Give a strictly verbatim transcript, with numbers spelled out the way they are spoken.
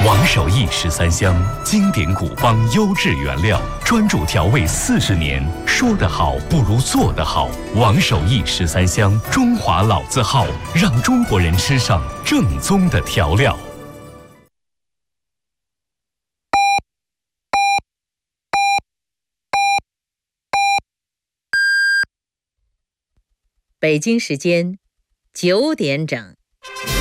王守义十三香，经典古方优质原料，专注调味四十年。说得好不如做得好。王守义十三香，中华老字号，让中国人吃上正宗的调料。 北京时间九点整。